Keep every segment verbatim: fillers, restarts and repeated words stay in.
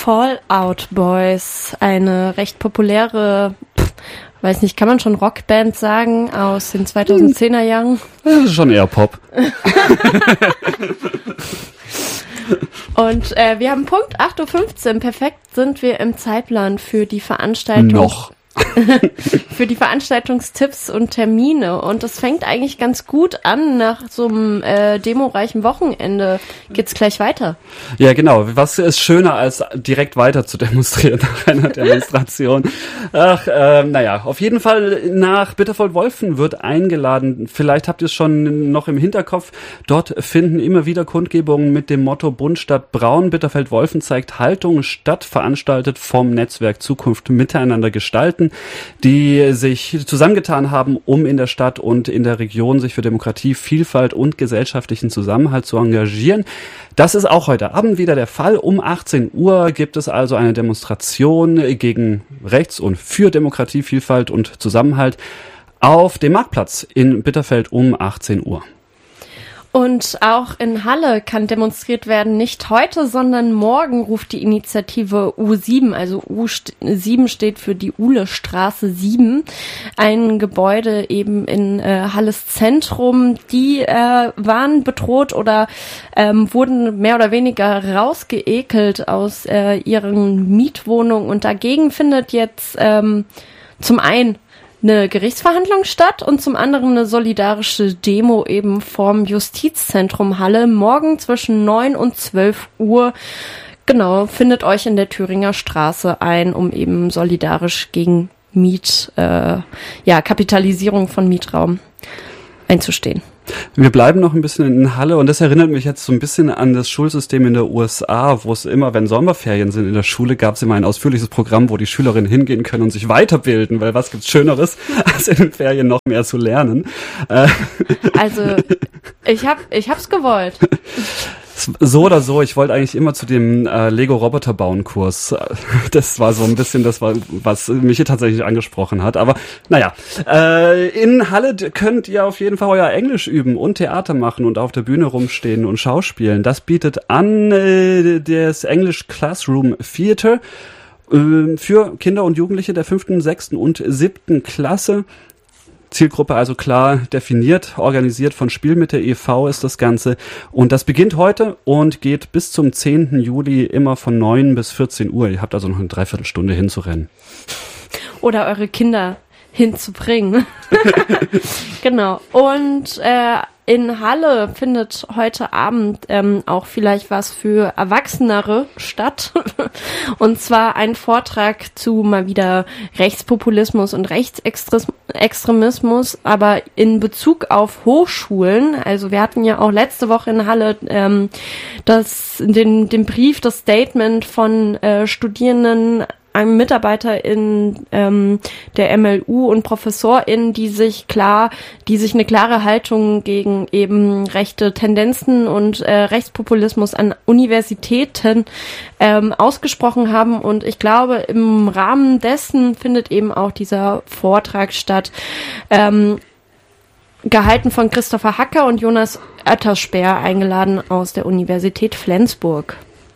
Fall Out Boys, eine recht populäre, pff, weiß nicht, kann man schon Rockband sagen, aus den zweitausendzehner Jahren? Das ist schon eher Pop. Und äh, wir haben Punkt acht Uhr fünfzehn, perfekt sind wir im Zeitplan für die Veranstaltung. Noch. Für die Veranstaltungstipps und Termine. Und das fängt eigentlich ganz gut an. Nach so einem äh, demoreichen Wochenende geht's gleich weiter. Ja, genau. Was ist schöner, als direkt weiter zu demonstrieren nach einer Demonstration? Ach, äh, naja, auf jeden Fall nach Bitterfeld-Wolfen wird eingeladen. Vielleicht habt ihr es schon noch im Hinterkopf. Dort finden immer wieder Kundgebungen mit dem Motto Bunt statt Braun. Bitterfeld-Wolfen zeigt Haltung statt, veranstaltet vom Netzwerk Zukunft miteinander gestalten, die sich zusammengetan haben, um in der Stadt und in der Region sich für Demokratie, Vielfalt und gesellschaftlichen Zusammenhalt zu engagieren. Das ist auch heute Abend wieder der Fall. Um achtzehn Uhr gibt es also eine Demonstration gegen rechts und für Demokratie, Vielfalt und Zusammenhalt auf dem Marktplatz in Bitterfeld um achtzehn Uhr. Und auch in Halle kann demonstriert werden, nicht heute, sondern morgen ruft die Initiative U sieben, also U sieben steht für die Uhlestraße sieben, ein Gebäude eben in äh, Halles Zentrum. Die äh, waren bedroht oder ähm, wurden mehr oder weniger rausgeekelt aus äh, ihren Mietwohnungen und dagegen findet jetzt ähm, zum einen eine Gerichtsverhandlung statt und zum anderen eine solidarische Demo eben vorm Justizzentrum Halle. Morgen zwischen neun und zwölf Uhr, genau, findet euch in der Thüringer Straße ein, um eben solidarisch gegen Miet, äh, ja, Kapitalisierung von Mietraum einzustehen. Wir bleiben noch ein bisschen in Halle und das erinnert mich jetzt so ein bisschen an das Schulsystem in der U S A, wo es immer, wenn Sommerferien sind in der Schule, gab es immer ein ausführliches Programm, wo die Schülerinnen hingehen können und sich weiterbilden, weil was gibt's Schöneres, als in den Ferien noch mehr zu lernen. Also ich hab, ich hab's gewollt. So oder so, ich wollte eigentlich immer zu dem äh, Lego-Roboter-Bauen-Kurs. Das war so ein bisschen das, war, was mich hier tatsächlich angesprochen hat. Aber naja, äh, in Halle könnt ihr auf jeden Fall euer Englisch üben und Theater machen und auf der Bühne rumstehen und schauspielen. Das bietet an äh, das English Classroom Theater äh, für Kinder und Jugendliche der fünften, sechsten und siebten Klasse. Zielgruppe also klar definiert, organisiert von Spielmitte e V ist das Ganze und das beginnt heute und geht bis zum zehnten Juli immer von neun bis vierzehn Uhr. Ihr habt also noch eine Dreiviertelstunde hinzurennen. Oder eure Kinder hinzubringen. Genau. Und äh, in Halle findet heute Abend ähm, auch vielleicht was für Erwachsenere statt. Und zwar ein Vortrag zu mal wieder Rechtspopulismus und Rechtsextremismus, aber in Bezug auf Hochschulen. Also wir hatten ja auch letzte Woche in Halle ähm, das, den, den Brief, das Statement von äh, Studierenden, einem Mitarbeiter in ähm, der M L U und ProfessorInnen, die sich klar, die sich eine klare Haltung gegen eben rechte Tendenzen und äh, Rechtspopulismus an Universitäten ähm, ausgesprochen haben. Und ich glaube, im Rahmen dessen findet eben auch dieser Vortrag statt, ähm, gehalten von Christopher Hacker und Jonas Oetterspeer, eingeladen aus der Universität Flensburg.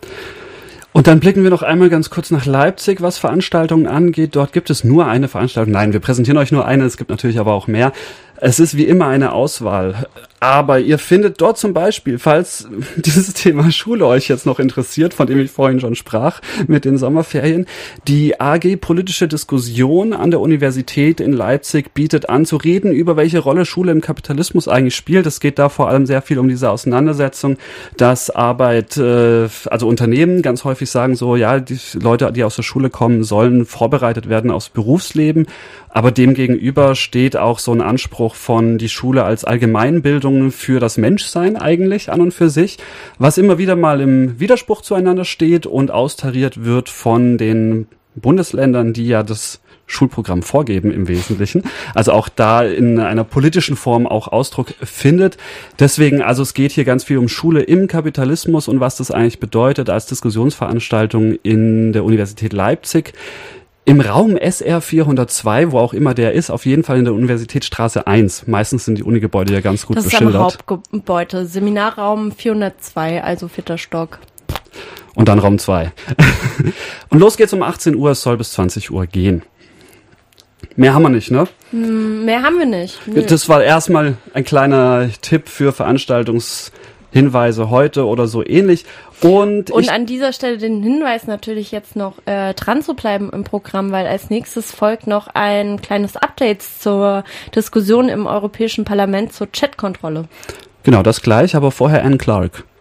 Und dann blicken wir noch einmal ganz kurz nach Leipzig, was Veranstaltungen angeht. Dort gibt es nur eine Veranstaltung. Nein, wir präsentieren euch nur eine, es gibt natürlich aber auch mehr. Es ist wie immer eine Auswahl. Aber ihr findet dort zum Beispiel, falls dieses Thema Schule euch jetzt noch interessiert, von dem ich vorhin schon sprach, mit den Sommerferien, die A G Politische Diskussion an der Universität in Leipzig bietet an, zu reden über welche Rolle Schule im Kapitalismus eigentlich spielt. Es geht da vor allem sehr viel um diese Auseinandersetzung, dass Arbeit, äh, also Unternehmen ganz häufig sagen so, ja, die Leute, die aus der Schule kommen, sollen vorbereitet werden aufs Berufsleben. Aber demgegenüber steht auch so ein Anspruch von die Schule als Allgemeinbildung für das Menschsein eigentlich an und für sich, was immer wieder mal im Widerspruch zueinander steht und austariert wird von den Bundesländern, die ja das Schulprogramm vorgeben im Wesentlichen. Also auch da in einer politischen Form auch Ausdruck findet. Deswegen, also es geht hier ganz viel um Schule im Kapitalismus und was das eigentlich bedeutet als Diskussionsveranstaltung in der Universität Leipzig. Im Raum S R vierhundertzwei, wo auch immer der ist, auf jeden Fall in der Universitätsstraße eins. Meistens sind die Unigebäude ja ganz gut das beschildert. Das ist am Hauptgebäude, Seminarraum vierhundertzwei, also vierter Stock. Und dann Raum zwei. Und los geht's um achtzehn Uhr, es soll bis zwanzig Uhr gehen. Mehr haben wir nicht, ne? Hm, mehr haben wir nicht. Nö. Das war erstmal ein kleiner Tipp für Veranstaltungshinweise heute oder so ähnlich. Und, Und ich, an dieser Stelle den Hinweis natürlich jetzt noch äh, dran zu bleiben im Programm, weil als nächstes folgt noch ein kleines Update zur Diskussion im Europäischen Parlament zur Chatkontrolle. Genau, das gleich, aber vorher Anne Clark.